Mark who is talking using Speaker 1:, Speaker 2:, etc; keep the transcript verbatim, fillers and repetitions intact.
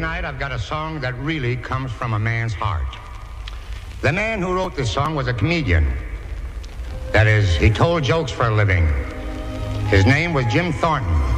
Speaker 1: tonight, I've got a song that really comes from a man's heart. The man who wrote this song was a comedian. That is, he told jokes for a living. His name was Jim Thornton.